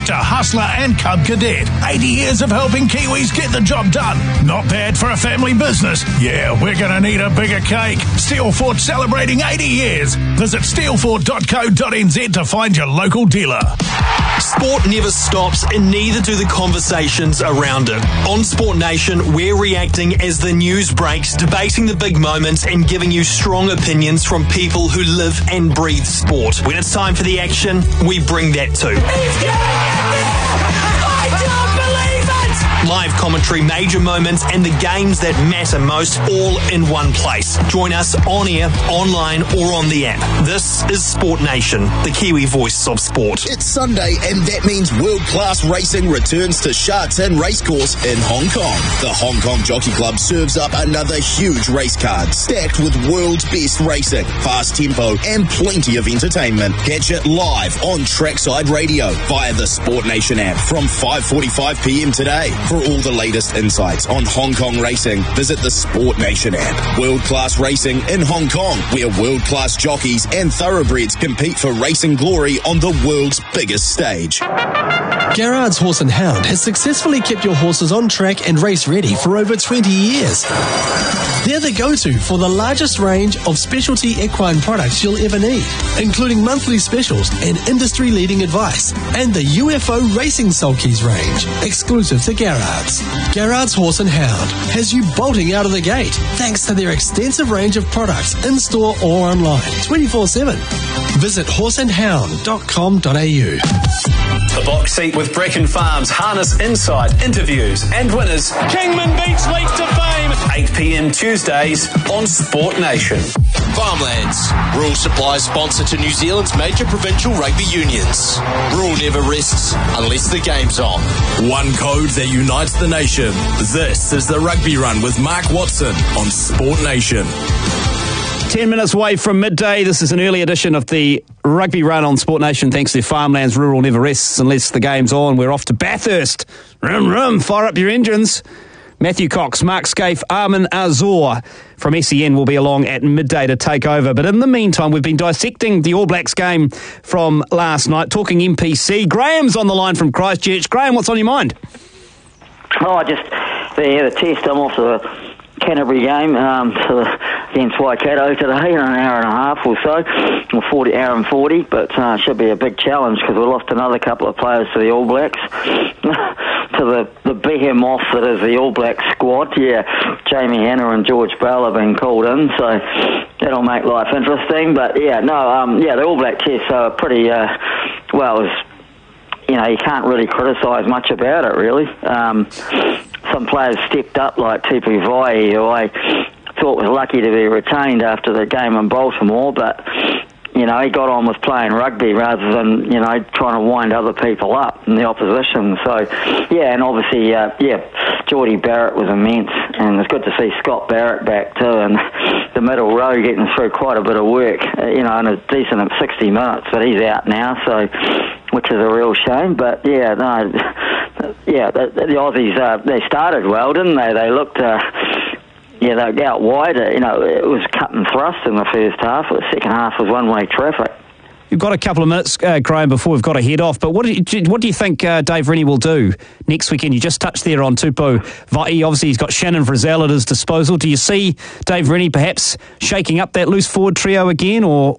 To Hustler and Cub Cadet. 80 years of helping Kiwis get the job done. Not bad for a family business. Yeah, we're going to need a bigger cake. Steelfort celebrating 80 years. Visit steelfort.co.nz to find your local dealer. Sport never stops, and neither do the conversations around it. On Sport Nation, we're reacting as the news breaks, debating the big moments and giving you strong opinions from people who live and breathe sport. When it's time for the action, we bring that too. I don't believe it! Live commentary, major moments, and the games that matter most, all in one place. Join us on air, online, or on the app. This is Sport Nation, the Kiwi voice of sport. It's Sunday, and that means world-class racing returns to Sha Tin Racecourse in Hong Kong. The Hong Kong Jockey Club serves up another huge race card, stacked with world's best racing, fast tempo, and plenty of entertainment. Catch it live on Trackside Radio via the Sport Nation app from 5:45pm today. For all the latest insights on Hong Kong racing, visit the Sport Nation app. World-class racing in Hong Kong, where world-class jockeys and thoroughbreds compete for racing glory on the world's biggest stage. Garrard's Horse and Hound has successfully kept your horses on track and race ready for over 20 years. They're the go-to for the largest range of specialty equine products you'll ever need, including monthly specials and industry-leading advice, and the UFO Racing Sulkies range, exclusive to Garrard's. Garrard's Horse and Hound has you bolting out of the gate thanks to their extensive range of products in-store or online, 24/7. Visit horseandhound.com.au. The Box Seat with Brecon Farms, Harness Inside, interviews and winners. Kingman beats Leap to fame. 8pm Tuesdays on Sport Nation. Farmlands, rural supply sponsor to New Zealand's major provincial rugby unions. Rule never rests unless the game's on. One code that unites the nation. This is the Rugby Run with Mark Watson on Sport Nation. 10 minutes away from midday. This is an early edition of the Rugby Run on Sport Nation. Thanks to Farmlands, rural never rests unless the game's on. We're off to Bathurst. Rum, rum, fire up your engines. Matthew Cox, Mark Scaife, Armin Azor from SEN will be along at midday to take over. But in the meantime, we've been dissecting the All Blacks game from last night, talking NPC. Graham's on the line from Christchurch. Graham, what's on your mind? Oh, just the test. I'm off the Canterbury game against Waikato today in an hour and a half or so, or 40 hour and 40, but should be a big challenge because we lost another couple of players to the All Blacks, to the behemoth that is the All Blacks squad. Yeah, Jamie Hanna and George Bell have been called in, so that'll make life interesting. But the All Black tests are pretty you can't really criticise much about it, really. Some players stepped up, like Tipu Vai, who I thought was lucky to be retained after the game in Baltimore, but he got on with playing rugby rather than trying to wind other people up in the opposition. So and obviously Geordie Barrett was immense, and it's good to see Scott Barrett back too, and the middle row getting through quite a bit of work, in a decent 60 minutes, but he's out now, so which is a real shame. But the Aussies they started well, didn't they? They looked they were out wide. It was cut and thrust in the first half. The second half was one-way traffic. You've got a couple of minutes, Graham, before we've got to head off. But what do you think Dave Rennie will do next weekend? You just touched there on Tupou Vai. Obviously, he's got Shannon Frizzell at his disposal. Do you see Dave Rennie perhaps shaking up that loose forward trio again, or